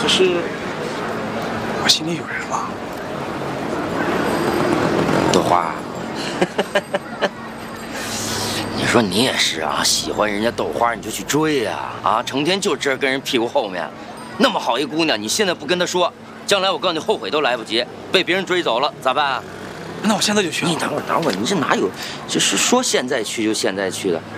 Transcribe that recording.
可是我心里有人了。 豆花，你说你也是啊，喜欢人家豆花你就去追呀，成天就知道跟人屁股后面，那么好一姑娘，你现在不跟她说，将来我告诉你后悔都来不及，被别人追走了咋办啊？ 那我现在就去。 你等会儿，你这哪有，就是说现在去就现在去的？